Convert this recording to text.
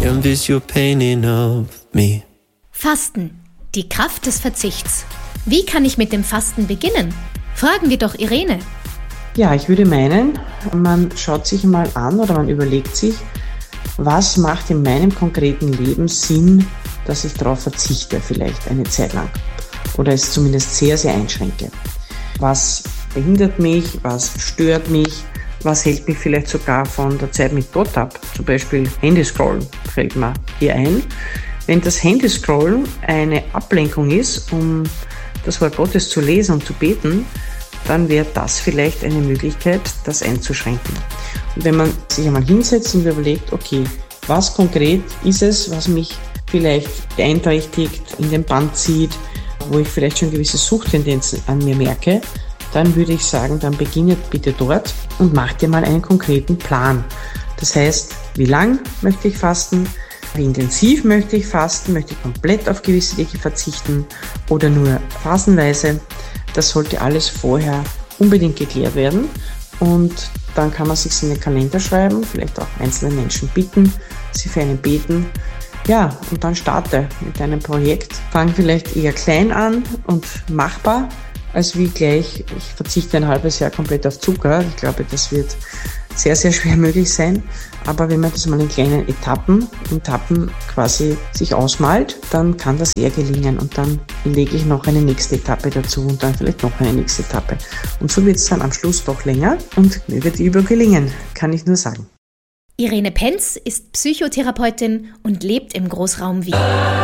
canvas your painting of me. Fasten. Die Kraft des Verzichts. Wie kann ich mit dem Fasten beginnen? Fragen wir doch Irene. Ja, ich würde meinen, man schaut sich mal an oder man überlegt sich, was macht in meinem konkreten Leben Sinn, dass ich darauf verzichte, vielleicht eine Zeit lang. Oder es zumindest sehr, sehr einschränke. Was behindert mich, was stört mich, was hält mich vielleicht sogar von der Zeit mit Gott ab. Zum Beispiel Handyscrollen fällt mir hier ein. Wenn das Handyscrollen eine Ablenkung ist, um das Wort Gottes zu lesen und zu beten, dann wäre das vielleicht eine Möglichkeit, das einzuschränken. Und wenn man sich einmal hinsetzt und überlegt, okay, was konkret ist es, was mich vielleicht beeinträchtigt, in den Bann zieht, wo ich vielleicht schon gewisse Suchttendenzen an mir merke, dann würde ich sagen, dann beginnet bitte dort und mach dir mal einen konkreten Plan. Das heißt, wie lang möchte ich fasten, wie intensiv möchte ich fasten, möchte ich komplett auf gewisse Dinge verzichten oder nur phasenweise. Das sollte alles vorher unbedingt geklärt werden und dann kann man sich in den Kalender schreiben, vielleicht auch einzelne Menschen bitten, sie für einen beten. Ja, und dann starte mit einem Projekt. Fang vielleicht eher klein an und machbar, als wie gleich, ich verzichte ein halbes Jahr komplett auf Zucker. Ich glaube, das wird sehr, sehr schwer möglich sein. Aber wenn man das mal in kleinen Etappen quasi sich ausmalt, dann kann das eher gelingen. Und dann lege ich noch eine nächste Etappe dazu und dann vielleicht noch eine nächste Etappe. Und so wird es dann am Schluss doch länger und möge die Übung gelingen, kann ich nur sagen. Irene Penz ist Psychotherapeutin und lebt im Großraum Wien.